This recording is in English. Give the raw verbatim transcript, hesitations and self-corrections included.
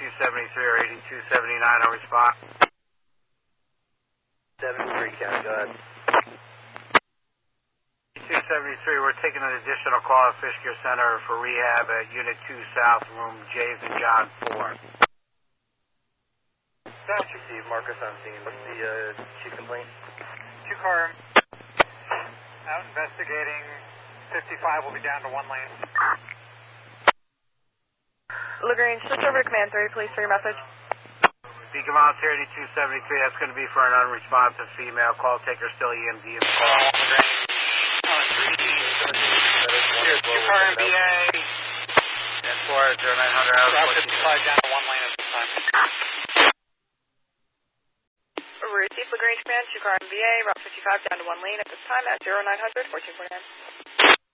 eighty-two seventy-three or eighty-two seventy-nine on response. seventy-three, County, go ahead. eighty-two seventy-three, we're taking an additional call at Fishkill Center for rehab at Unit two South, room Jays and John four. Gotcha, Steve. Marcus on scene. What's the uh, chief complaint? Two car out investigating. fifty-five will be down to one lane. LaGrange, switch over to command three, please, for your message. Beacon Volunteer eighty-two seventy-three, that's going to be for an unresponsive female. Call taker still E M D in the call. Here's two car M B A. And four zero nine hundred out. Route fifty-five down to one lane at this time. Receive LaGrange command, two car M B A, Route fifty-five down to one lane at this time at zero nine hundred, fourteen forty-nine.